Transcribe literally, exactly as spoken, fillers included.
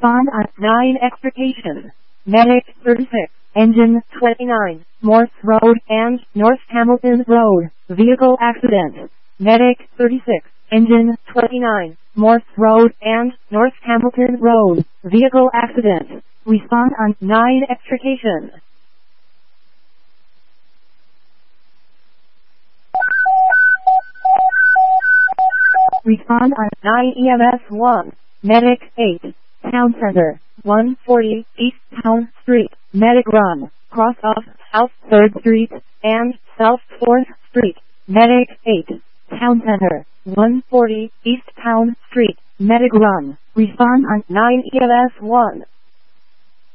Respond on nine extrication. Medic thirty-six. Engine twenty-nine. Morse Road and North Hamilton Road. Vehicle accident. Medic thirty-six. Engine twenty-nine. Morse Road and North Hamilton Road. Vehicle accident. Respond on nine extrication. Respond on nine E M S one. Medic eight. Town Center. one forty East Town Street. Medic run. Cross off South third Street and South fourth Street. Medic eight. Town Center. one forty East Town Street. Medic run. Respond on nine E M S one.